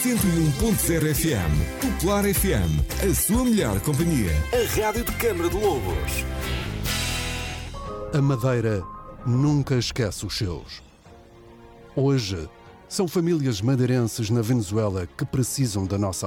101.0 FM. Popular FM. A sua melhor companhia. A Rádio de Câmara de Lobos. A Madeira nunca esquece os seus. Hoje, são famílias madeirenses na Venezuela que precisam da nossa